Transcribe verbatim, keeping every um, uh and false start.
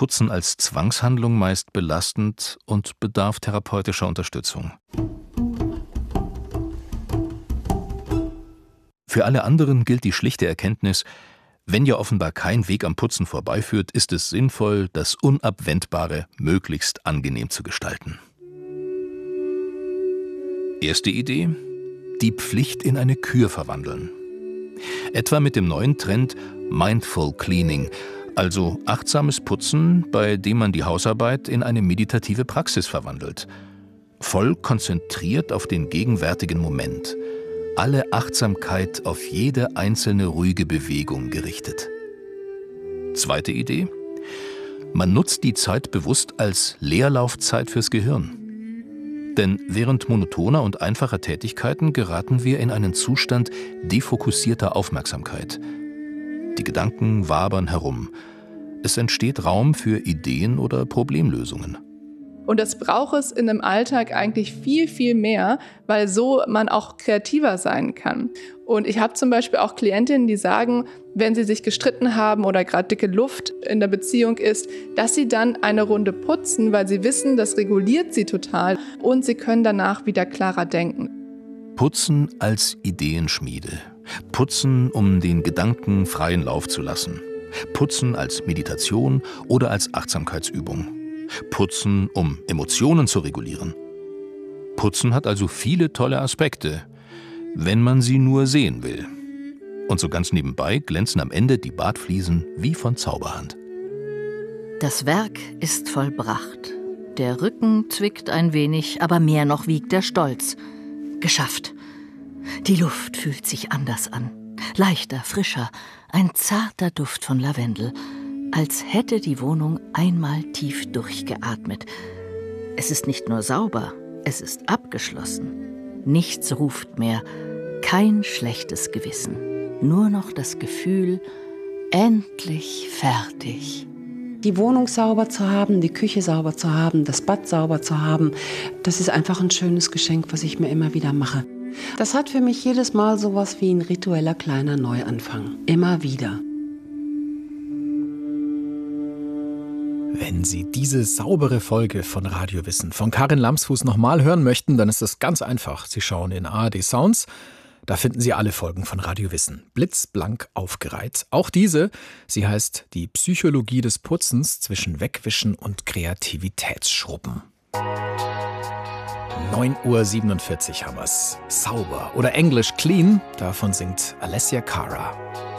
Putzen als Zwangshandlung meist belastend und bedarf therapeutischer Unterstützung. Für alle anderen gilt die schlichte Erkenntnis: Wenn ja offenbar kein Weg am Putzen vorbeiführt, ist es sinnvoll, das Unabwendbare möglichst angenehm zu gestalten. Erste Idee: die Pflicht in eine Kür verwandeln. Etwa mit dem neuen Trend Mindful Cleaning, also achtsames Putzen, bei dem man die Hausarbeit in eine meditative Praxis verwandelt. Voll konzentriert auf den gegenwärtigen Moment. Alle Achtsamkeit auf jede einzelne ruhige Bewegung gerichtet. Zweite Idee: man nutzt die Zeit bewusst als Leerlaufzeit fürs Gehirn. Denn während monotoner und einfacher Tätigkeiten geraten wir in einen Zustand defokussierter Aufmerksamkeit. Die Gedanken wabern herum. Es entsteht Raum für Ideen oder Problemlösungen. Und das braucht es in einem Alltag eigentlich viel, viel mehr, weil so man auch kreativer sein kann. Und ich habe zum Beispiel auch Klientinnen, die sagen, wenn sie sich gestritten haben oder gerade dicke Luft in der Beziehung ist, dass sie dann eine Runde putzen, weil sie wissen, das reguliert sie total und sie können danach wieder klarer denken. Putzen als Ideenschmiede. Putzen, um den Gedanken freien Lauf zu lassen. Putzen als Meditation oder als Achtsamkeitsübung. Putzen, um Emotionen zu regulieren. Putzen hat also viele tolle Aspekte, wenn man sie nur sehen will. Und so ganz nebenbei glänzen am Ende die Badfliesen wie von Zauberhand. Das Werk ist vollbracht. Der Rücken zwickt ein wenig, aber mehr noch wiegt der Stolz. Geschafft. Die Luft fühlt sich anders an. Leichter, frischer, ein zarter Duft von Lavendel. Als hätte die Wohnung einmal tief durchgeatmet. Es ist nicht nur sauber, es ist abgeschlossen. Nichts ruft mehr, kein schlechtes Gewissen. Nur noch das Gefühl, endlich fertig. Die Wohnung sauber zu haben, die Küche sauber zu haben, das Bad sauber zu haben, das ist einfach ein schönes Geschenk, was ich mir immer wieder mache. Das hat für mich jedes Mal sowas wie ein ritueller kleiner Neuanfang. Immer wieder. Wenn Sie diese saubere Folge von Radio Wissen von Karin Lamsfuß nochmal hören möchten, dann ist das ganz einfach. Sie schauen in A R D Sounds. Da finden Sie alle Folgen von Radio Wissen. Blitzblank aufgereiht. Auch diese, sie heißt Die Psychologie des Putzens zwischen Wegwischen und Kreativitätsschrubben. neun Uhr siebenundvierzig haben wir's. Sauber oder Englisch clean, davon singt Alessia Cara.